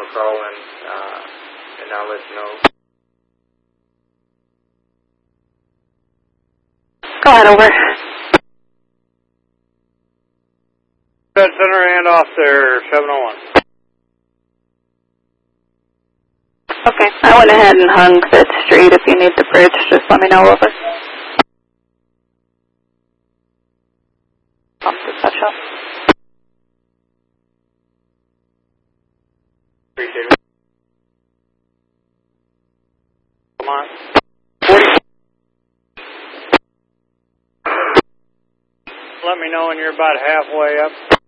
a call and I'll let you know. Go ahead, over. Dead center handoff there, 701. Okay, I went ahead and hung 5th Street. If you need the bridge, just let me know, over. Pump to touch up. Appreciate it. Come on. 40. Let me know when you're about halfway up.